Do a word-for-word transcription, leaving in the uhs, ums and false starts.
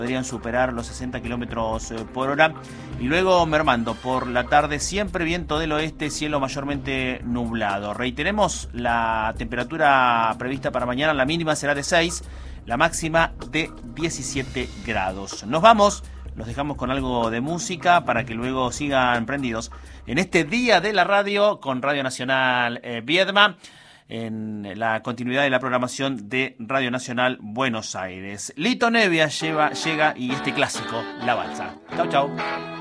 podrían superar los sesenta kilómetros por hora y luego mermando por la tarde, siempre viento del oeste, cielo mayormente nublado. Reiteremos la temperatura prevista para mañana, la mínima será de seis, la máxima de diecisiete grados. Nos vamos, los dejamos con algo de música para que luego sigan prendidos en este día de la radio con Radio Nacional eh, Viedma, en la continuidad de la programación de Radio Nacional Buenos Aires. Lito Nevia lleva, llega y este clásico, La Balsa. Chau, chau.